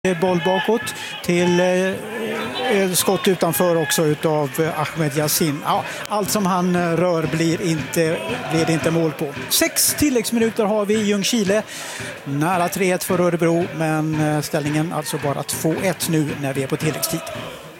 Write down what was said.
Boll bakåt till skott utanför också utav Ahmed Yassin. Ja, allt som han rör blir det inte mål på. 6 tilläggsminuter har vi i Ljungskile. Nära 3-1 för Örebro, men ställningen alltså bara 2-1 nu när vi är på tilläggstid.